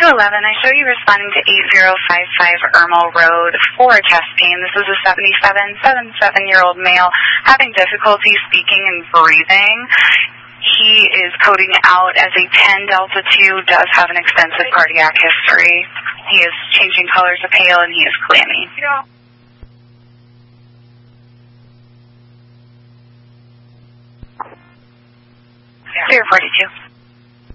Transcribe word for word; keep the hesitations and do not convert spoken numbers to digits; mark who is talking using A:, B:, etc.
A: eleven, I show you responding to eight zero five five Ermel Road for testing. This is a seventy-seven, seventy-seven-year-old male having difficulty speaking and breathing. He is coding out as a ten delta two, does have an extensive cardiac history. He is changing colors of pale, and he is clammy. Yeah. zero forty-two.